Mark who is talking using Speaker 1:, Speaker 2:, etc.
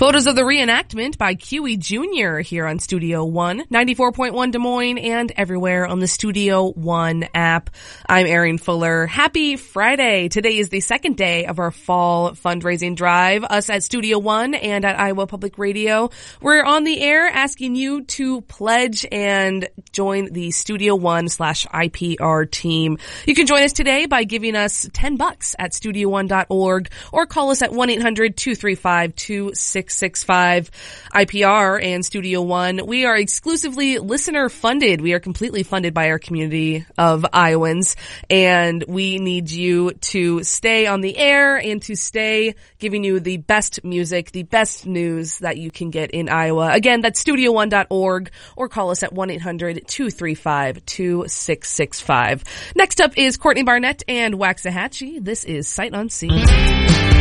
Speaker 1: Photos of the reenactment by Kiwi Jr. here on Studio One, 94.1 Des Moines, and everywhere on the Studio One app. I'm Erin Fuller. Happy Friday. Today is the second day of our fall fundraising drive. Us at Studio One and at Iowa Public Radio, we're on the air asking you to pledge and join the Studio One/IPR team. You can join us today by giving us $10 at studio1.org or call us at 1-800-235-2665. IPR and Studio One, we are exclusively listener funded. We are completely funded by our community of Iowans, and we need you to stay on the air and to stay giving you the best music, the best news that you can get in Iowa. Again, that's studio1.org or call us at 1-800-235-2665. Next up is Courtney Barnett and Waxahachie. This is Sight Unseen.